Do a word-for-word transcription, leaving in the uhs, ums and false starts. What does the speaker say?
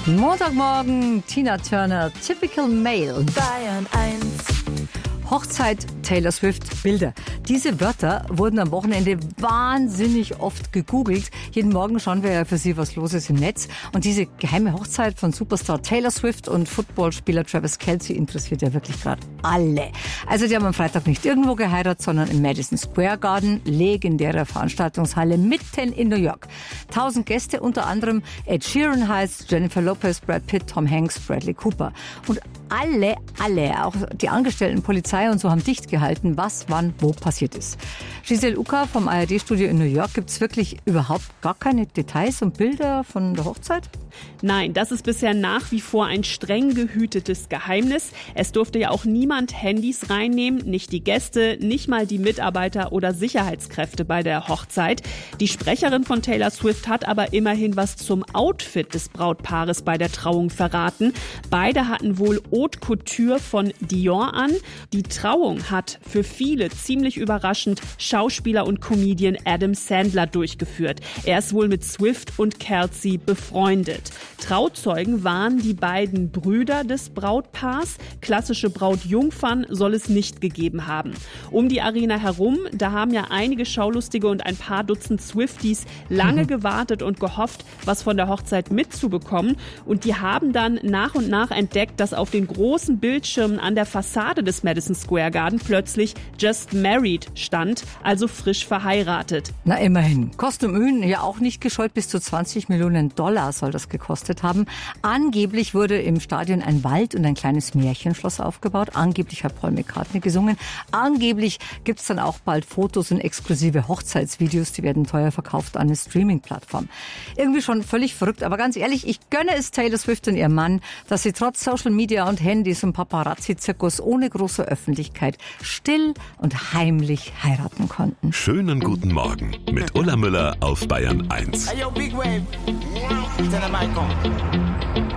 Montagmorgen, Tina Turner, Typical Male. Bayern eins. Hochzeit, Taylor Swift, Bilder. Diese Wörter wurden am Wochenende wahnsinnig oft gegoogelt. Jeden Morgen schauen wir ja für Sie, was los ist im Netz. Und diese geheime Hochzeit von Superstar Taylor Swift und Footballspieler Travis Kelce interessiert ja wirklich gerade alle. Also die haben am Freitag nicht irgendwo geheiratet, sondern im Madison Square Garden, legendärer Veranstaltungshalle mitten in New York. Tausend Gäste, unter anderem Ed Sheeran heißt, Jennifer Lopez, Brad Pitt, Tom Hanks, Bradley Cooper. Und alle, alle, auch die Angestellten, Polizei und so, haben dicht gehalten, was, wann, wo passiert ist. Giselle Ucker vom A R D-Studio in New York, gibt es wirklich überhaupt gar keine Details und Bilder von der Hochzeit? Nein, das ist bisher nach wie vor ein streng gehütetes Geheimnis. Es durfte ja auch niemand Handys reinnehmen, nicht die Gäste, nicht mal die Mitarbeiter oder Sicherheitskräfte bei der Hochzeit. Die Sprecherin von Taylor Swift hat aber immerhin was zum Outfit des Brautpaares bei der Trauung verraten. Beide hatten wohl Haute Couture von Dior an. Die Trauung hat für viele ziemlich überraschend Schauspieler und Comedian Adam Sandler durchgeführt. Er ist wohl mit Swift und Kelce befreundet. Trauzeugen waren die beiden Brüder des Brautpaars. Klassische Brautjungfern soll es nicht gegeben haben. Um die Arena herum, da haben ja einige Schaulustige und ein paar Dutzend Swifties lange gewartet und gehofft, was von der Hochzeit mitzubekommen. Und die haben dann nach und nach entdeckt, dass auf den großen Bildschirmen an der Fassade des Madison Square Garden plötzlich Just Married stand, also frisch verheiratet. Na immerhin. Kost und Mühen ja auch nicht gescheut, bis zu zwanzig Millionen Dollar soll das gekostet haben. Angeblich wurde im Stadion ein Wald und ein kleines Märchenschloss aufgebaut. Angeblich hat Paul McCartney gesungen. Angeblich gibt es dann auch bald Fotos und exklusive Hochzeitsvideos. Die werden teuer verkauft an eine Streaming-Plattform. Irgendwie schon völlig verrückt. Aber ganz ehrlich, ich gönne es Taylor Swift und ihrem Mann, dass sie trotz Social Media und Handys und Paparazzi-Zirkus ohne große Öffentlichkeit still und heimlich heiraten konnten. Schönen guten Morgen mit Ulla Müller auf Bayern eins. Hey, yo, Big Wave. Tell them I come.